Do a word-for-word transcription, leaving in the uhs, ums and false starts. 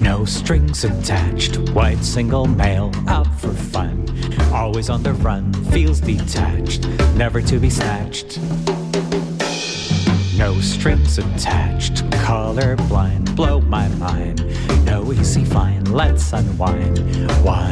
No strings attached, white single male, out for fun. Always on the run, feels detached, never to be snatched. No strings attached, color blind, blow my mind. No easy fine, let's unwind. Why?